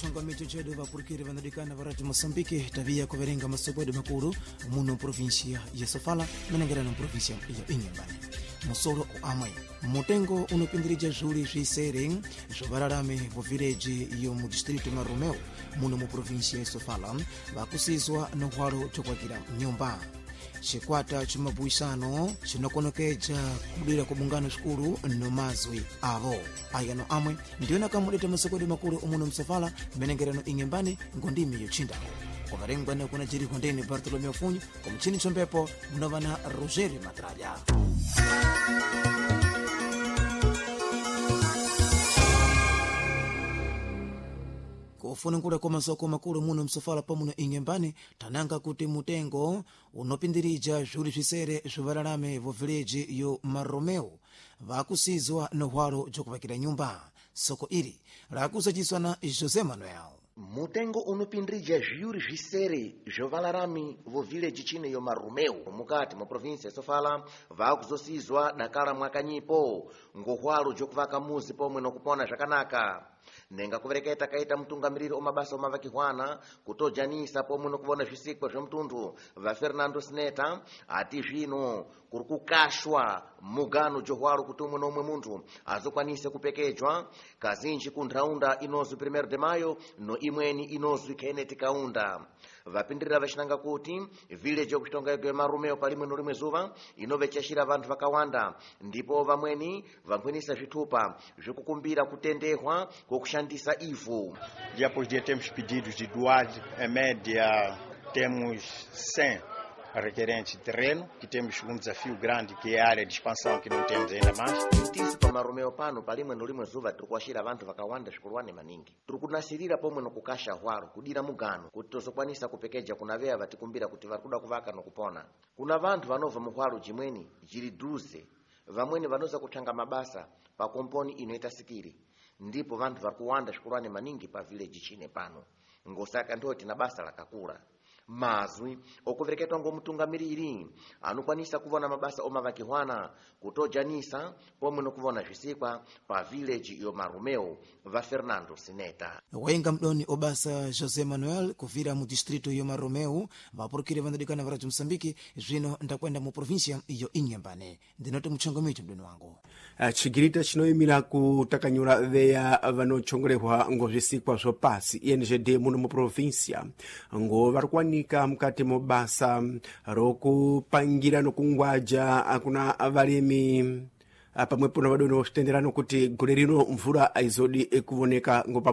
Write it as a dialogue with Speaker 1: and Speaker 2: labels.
Speaker 1: muchangamicho chedu vapurikiri vanadikana varati Moçambique tavia kuverenga masogwadi makuru muno provincia ya Sofala menengerano provincia ya Inhambane musolo amwe mutengo unopindirija juli zvisere zvovararame vo village yo mu distrito Maromeu muno mu provincia ya Sofala vakusizwa nohwalo chokwakira nyumba chikwata chimabuisano chinokonokeja kudira kubungano xikulu nomazwi avo ayano amwe ndiyo nakamuleta masogwadi makulu umuno msofala menengerano Inhambane ngondimi yochindawo kuvarengwa nekuna jiri kondeni Bartolomeu Funho kumuchini chombepo munovana Rogério Matralha. Kufunikula kwa masoko makulu muno msofala pamuno Inhambane tananga kuti mutengo unopindirija juli zvisere zvovararame vo village yo Maromeu vakusizwa nohwalo jokuvakira nyumba soko iri rakusachiswa na José Manuel.
Speaker 2: Mutengo unopindirija juli zvisere zvovalarami vo village chine yo Maromeu mukati mu provinsia ya Sofala vakuzosizwa dakala mwakanyipo ngohwalo jokuvaka muzi pomwe nokupona zvakanaka nenga kuvereketa kaita mtungamiriri omabasa omavakihwana kutojanisa pomwe nokuvona zvisikwa zvemtundu va Fernando Sineta ati zvino kuri kukashwa mugano johwalo kuti umwe nomwe muntu azokwanise kupekejwa kazinji kunharaunda inozwi 1 de mayo no imweni inozwi Kenneth Kaunda vapindirira vachinanga kuti village yokuchitonga ya Maromeu palimwe nolimwe zuva inovechashira vantu vakawanda ndipo vamweni vangwenisa zvitupa zvekukumbira kutendehwa kokushandisa ivu.
Speaker 3: Dia após dia temos pedidos de doar, em média temos 100 requerentes de terreno, que temos um desafio grande que é a área de expansão que não temos ainda mais.
Speaker 2: Tisi pa Maromeu pano palimwe nolimwe zuva tikuashira vantu vakawanda zvikulwane maningi tirikunasirira pomwe nokukasha hwaro kudira mugano kuti tozokwanisa kupekeja kunaveya vatikumbira kuti vari kuda kuvaka nokupona. Kuna vantu vanobva muhwaro jimweni jiri dhuze vamweni vanoza kutsvanga mabasa pa komponi inoita sikiri ndipo vantu vari kuwanda zvikulwane maningi pa village chine pano ngosaka ndoti na basa lakakura mazwi okuvereketwa ngomutungamiriri anokwanisa kuvona mabasa omavakihwana kutojanisa pomwe nokuvona zvisikwa pa village yo Maromeu va Fernando Sineta.
Speaker 1: Wainga mdoni obasa José Manuel kuvira mu distrito yo Maromeu vapurikire vanadikana varati Moçambique zvino ndakwenda mu provincia yo Inhambane ndinoti muchongomicho mdoni wangu
Speaker 4: chigirita chinoyimira kutakanyura veya vanochongolehwa ngozvisikwa zvopasi INGD muno mu provincia ngo varikwanika mukati mobasa rokupangira nokungwaja akuna valimi pamwepo na vadoni vachitenderano kuti gore rino mvura aizodi kuvoneka ngopa